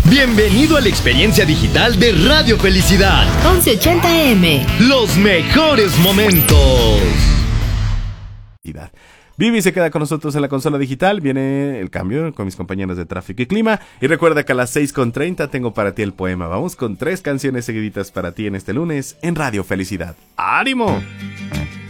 Bienvenido a la experiencia digital de Radio Felicidad. 1180M. Los mejores momentos. Vivi se queda con nosotros en la consola digital. Viene el cambio con mis compañeros de tráfico y clima. Y recuerda que a las 6:30 tengo para ti el poema. Vamos con 3 canciones seguiditas para ti en este lunes en Radio Felicidad. ¡Ánimo!